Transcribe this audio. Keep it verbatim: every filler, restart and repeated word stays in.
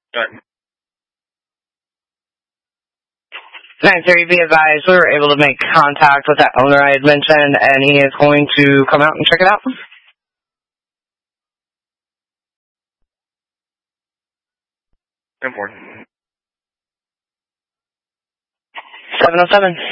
Done. nine three, be advised, we were able to make contact with that owner I had mentioned, and he is going to come out and check it out. ten four. seven oh seven.